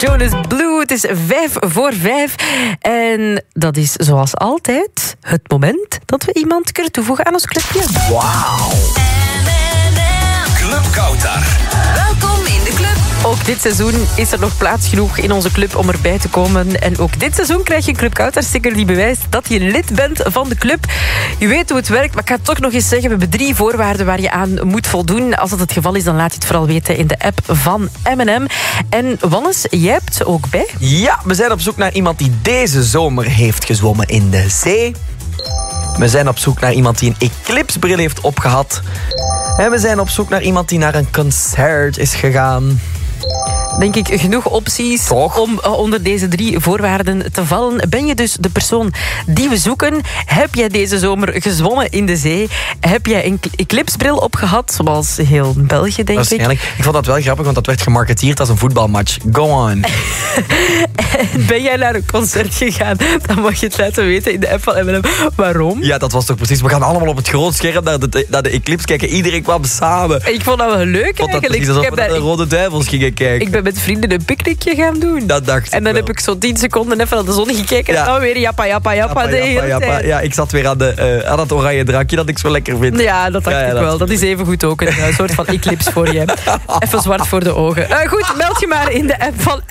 Jonas Blue. Het is 5:05. En dat is zoals altijd het moment dat we iemand kunnen toevoegen aan ons clubje. Wauw. Club Kautar. Welkom in de club. Ook dit seizoen is er nog plaats genoeg in onze club om erbij te komen. En ook dit seizoen krijg je een Club Kautar-sticker die bewijst dat je lid bent van de club. Je weet hoe het werkt, maar ik ga het toch nog eens zeggen. We hebben 3 voorwaarden waar je aan moet voldoen. Als dat het geval is, dan laat je het vooral weten in de app van M&M. En Wannes, jij hebt ze ook bij? Ja, we zijn op zoek naar iemand die deze zomer heeft gezwommen in de zee. We zijn op zoek naar iemand die een eclipsebril heeft opgehad. En we zijn op zoek naar iemand die naar een concert is gegaan. Denk ik genoeg opties Toch? om onder deze 3 voorwaarden te vallen. Ben je dus de persoon die we zoeken? Heb jij deze zomer gezwommen in de zee? Heb jij een eclipsebril opgehad? Zoals heel België, denk ik. Waarschijnlijk. Ik vond dat wel grappig, want dat werd gemarketeerd als een voetbalmatch. Go on. En ben jij naar een concert gegaan? Dan mag je het laten weten in de app van M&M. Waarom? Ja, dat was toch precies. We gaan allemaal op het groot scherm naar de eclipse kijken. Iedereen kwam samen. Ik vond dat wel leuk Ik vond dat eigenlijk. precies alsof we naar de Ik Rode Duivels gingen kijken. ben met vrienden een picknickje gaan doen. Dat dacht ik En dan wel. heb ik zo 10 seconden even naar de zon gekeken. Ja. En dan weer jappa de hele tijd. Ja, ik zat weer aan dat oranje drankje dat ik zo lekker vind. Ja, dat dacht ik wel. Dat is even goed ook een soort van eclipse voor je. Even zwart voor de ogen. Goed, meld je maar in de app van